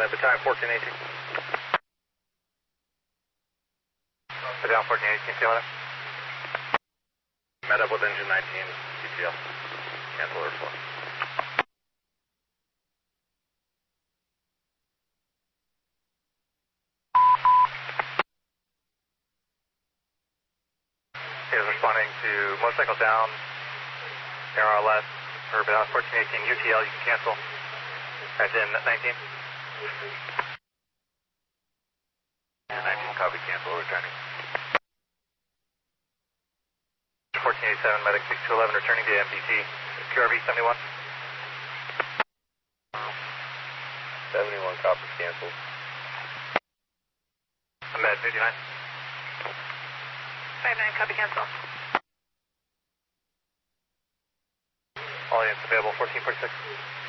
Battalion 1418. Battalion 1418, feel it? Met up with engine 19, CTL. Cancel overflow. He is responding to motorcycle down, RLS, for Battalion 1418, UTL, you can cancel. Engine 19. 19, copy, cancel, returning. 1487, medic 6211, returning to MDT, QRV 71. 71, copy, canceled. Med 59. 59, copy, cancel. All units available, 1446.